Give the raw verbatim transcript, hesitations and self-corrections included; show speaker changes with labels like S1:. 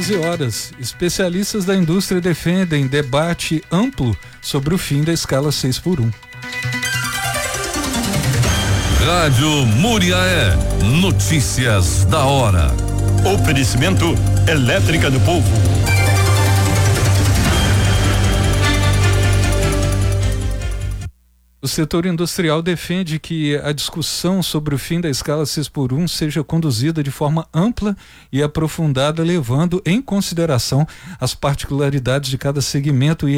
S1: doze horas. Especialistas da indústria defendem debate amplo sobre o fim da escala seis por um.
S2: Rádio Muriaé, notícias da hora.
S3: Oferecimento Elétrica do Povo.
S1: O setor industrial defende que a discussão sobre o fim da escala seis por um seja conduzida de forma ampla e aprofundada, levando em consideração as particularidades de cada segmento e